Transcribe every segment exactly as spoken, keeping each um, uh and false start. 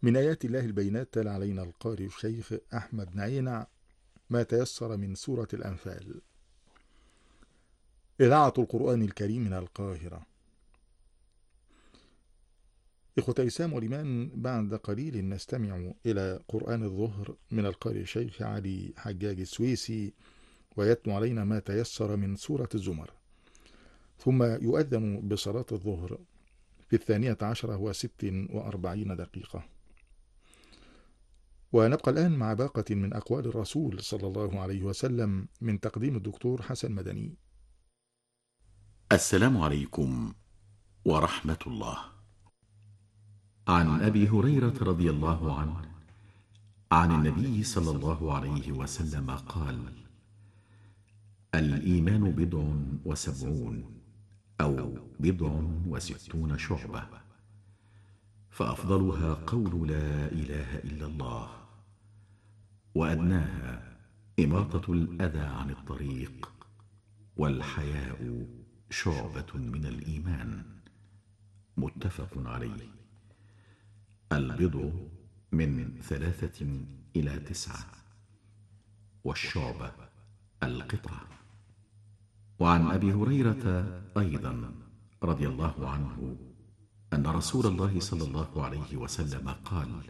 من آيات الله البينات تلا علينا القارئ الشيخ أحمد نعينع ما تيسر من سورة الأنفال. إذاعة القرآن الكريم من القاهرة. إخوة إسلام والإيمان، بعد قليل نستمع إلى قرآن الظهر من القارئ الشيخ علي حجاج السويسي، ويتلو علينا ما تيسر من سورة الزمر، ثم يؤذن بصلاة الظهر في الثانية عشرة وست وأربعين دقيقة. ونبقى الآن مع باقة من أقوال الرسول صلى الله عليه وسلم من تقديم الدكتور حسن مدني. السلام عليكم ورحمة الله. عن أبي هريرة رضي الله عنه عن النبي صلى الله عليه وسلم قال: الإيمان بضع وسبعون أو بضع وستون شعبة، فأفضلها قول لا إله إلا الله، وأدناها إماطة الأذى عن الطريق، والحياء شعبة من الإيمان. متفق عليه. البضع من ثلاثة إلى تسعة، والشعبة القطعة. وعن أبي هريرة أيضا رضي الله عنه أن رسول الله صلى الله عليه وسلم قال: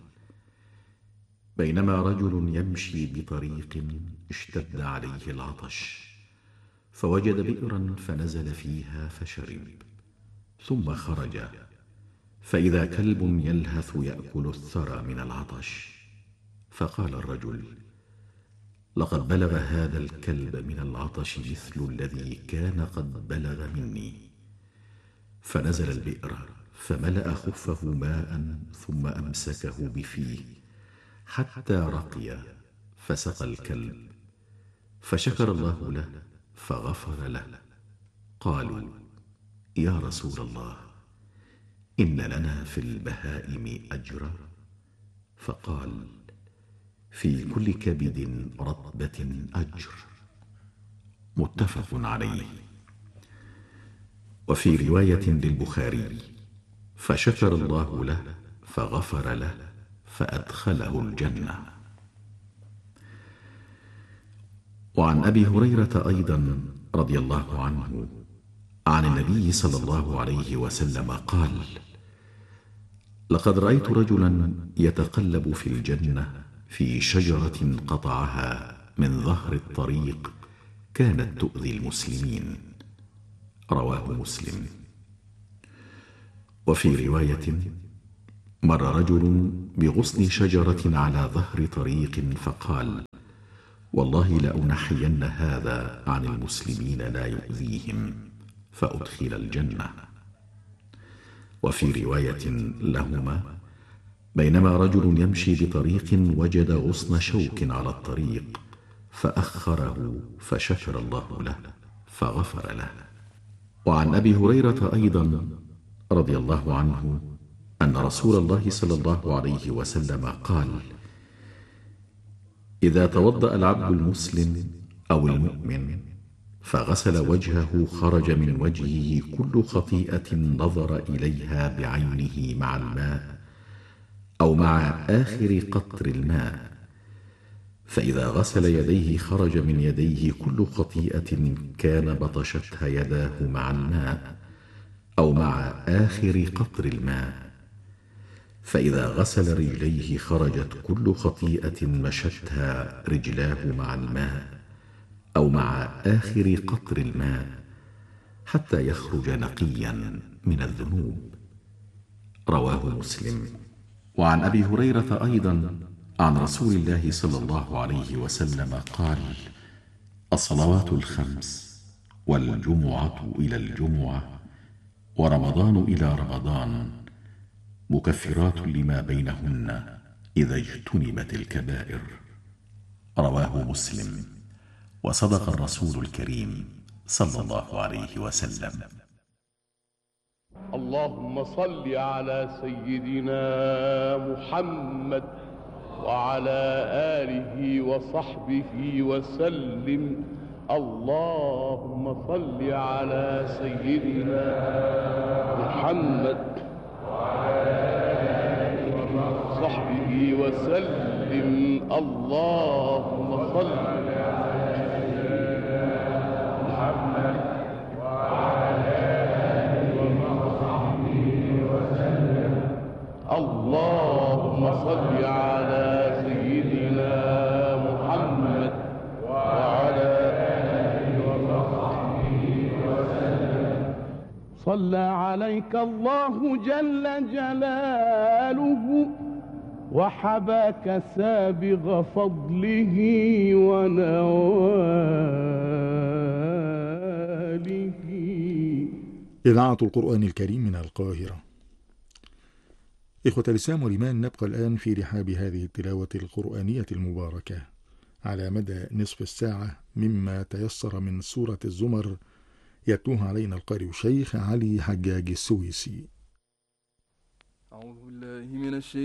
بينما رجل يمشي بطريق اشتد عليه العطش، فوجد بئرا فنزل فيها فشرب، ثم خرج فإذا كلب يلهث يأكل الثرى من العطش، فقال الرجل: لقد بلغ هذا الكلب من العطش مثل الذي كان قد بلغ مني. فنزل البئر فملأ خفه ماء ثم أمسكه بفيه حتى رقي، فسقى الكلب، فشكر الله له فغفر له. قالوا: يا رسول الله، إن لنا في البهائم أجرا؟ فقال: في كل كبد رطبة أجر. متفق عليه. وفي رواية للبخاري: فشكر الله له فغفر له فأدخله الجنة. وعن أبي هريرة أيضا رضي الله عنه عن النبي صلى الله عليه وسلم قال: لقد رأيت رجلا يتقلب في الجنة في شجرة قطعها من ظهر الطريق كانت تؤذي المسلمين. رواه مسلم. وفي رواية: مر رجل بغصن شجرة على ظهر طريق فقال: والله لأنحين هذا عن المسلمين لا يؤذيهم، فأدخل الجنة. وفي رواية لهما: بينما رجل يمشي بطريق وجد غصن شوك على الطريق فأخره، فشكر الله له فغفر له. وعن أبي هريرة أيضا رضي الله عنه أن رسول الله صلى الله عليه وسلم قال: إذا توضأ العبد المسلم أو المؤمن فغسل وجهه خرج من وجهه كل خطيئة نظر إليها بعينه مع الماء أو مع آخر قطر الماء، فإذا غسل يديه خرج من يديه كل خطيئة كان بطشتها يداه مع الماء أو مع آخر قطر الماء، فإذا غسل رجليه خرجت كل خطيئة مشتها رجلاه مع الماء أو مع آخر قطر الماء، حتى يخرج نقيا من الذنوب. رواه مسلم. وعن أبي هريرة أيضا عن رسول الله صلى الله عليه وسلم قال: الصلوات الخمس والجمعة إلى الجمعة ورمضان إلى رمضان مكفرات لما بينهن إذا اجتنبت الكبائر. رواه مسلم. وصدق الرسول الكريم صلى الله عليه وسلم. اللهم صل على سيدنا محمد وعلى آله وصحبه وسلم. اللهم صل على سيدنا محمد وعلى آله وصحبه وصحبه وسلم. اللهم صل على سيدنا محمد وعلى آله وصحبه وسلم. اللهم صل على سيدنا محمد وعلى آله وصحبه وسلم. صلى عليك الله جل جلاله وحباك سابغ فضله ونواله. إذاعة القرآن الكريم من القاهرة. إخوة الإسلام والإيمان، نبقى الآن في رحاب هذه التلاوة القرآنية المباركة على مدى نصف الساعة مما تيسر من سورة الزمر، يتلوها علينا القارئ الشيخ علي حجاج السويسي. أعوذ بالله من الشيطان